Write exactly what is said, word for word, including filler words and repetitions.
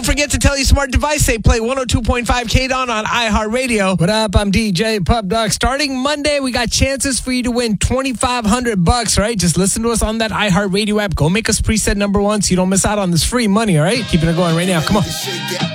Don't forget to tell your smart device they play one oh two point five K D O N on iHeartRadio. What up? I'm D J Pub Dog. Starting Monday, we got chances for you to win twenty-five hundred bucks, right? Just listen to us on that iHeartRadio app. Go make us preset number one so you don't miss out on this free money, all right? Keeping it going right now. Come on.